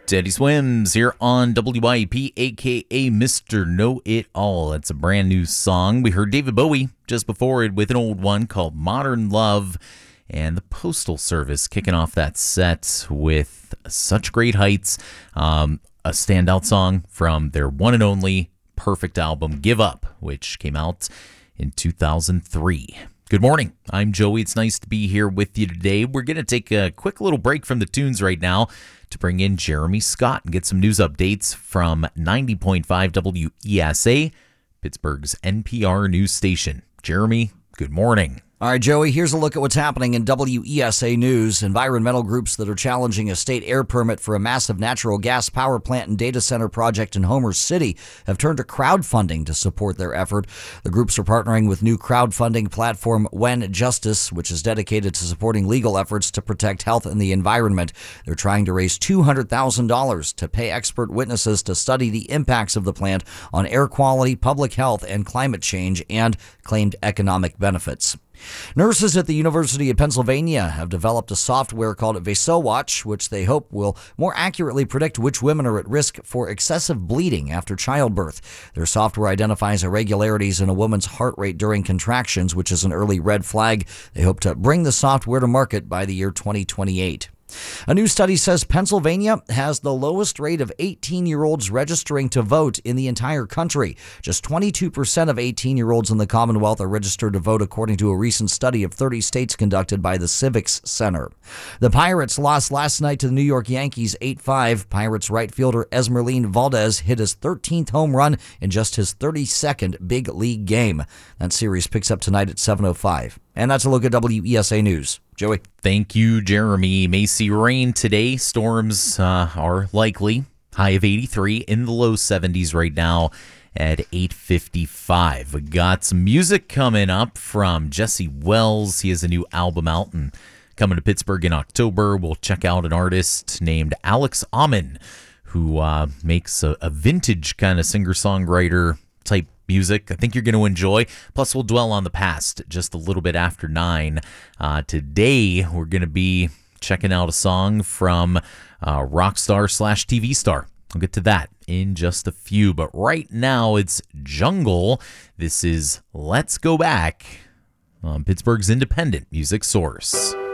Teddy Swims here on WIP, a.k.a. Mr. Know-It-All. It's a brand new song. We heard David Bowie just before it with an old one called Modern Love, and the Postal Service kicking off that set with Such Great Heights, a standout song from their one and only perfect album, Give Up, which came out in 2003. Good morning. I'm Joey. It's nice to be here with you today. We're going to take a quick little break from the tunes right now to bring in Jeremy Scott and get some news updates from 90.5 WESA, Pittsburgh's NPR news station. Jeremy, good morning. All right, Joey, here's a look at what's happening in WESA News. Environmental groups that are challenging a state air permit for a massive natural gas power plant and data center project in Homer City have turned to crowdfunding to support their effort. The groups are partnering with new crowdfunding platform When Justice, which is dedicated to supporting legal efforts to protect health and the environment. They're trying to raise $200,000 to pay expert witnesses to study the impacts of the plant on air quality, public health, and climate change, and claimed economic benefits. Nurses at the University of Pennsylvania have developed a software called VasoWatch, which they hope will more accurately predict which women are at risk for excessive bleeding after childbirth. Their software identifies irregularities in a woman's heart rate during contractions, which is an early red flag. They hope to bring the software to market by the year 2028. A new study says Pennsylvania has the lowest rate of 18-year-olds registering to vote in the entire country. Just 22% of 18-year-olds in the Commonwealth are registered to vote, according to a recent study of 30 states conducted by the Civics Center. The Pirates lost last night to the New York Yankees 8-5. Pirates right fielder Esmeralyn Valdez hit his 13th home run in just his 32nd big league game. That series picks up tonight at 7:05. And that's a look at WESA News. Joey. Thank you, Jeremy. May see rain today. Storms are likely. High of 83, in the low 70s right now at 8:55. We got some music coming up from Jesse Wells. He has a new album out and coming to Pittsburgh in October. We'll check out an artist named Alex Amon, who makes a vintage kind of singer-songwriter type music I think you're going to enjoy. Plus, we'll dwell on the past just a little bit after 9. Today, we're going to be checking out a song from rock star / TV star. We'll get to that in just a few. But right now, it's Jungle. This is Let's Go Back on Pittsburgh's independent music source.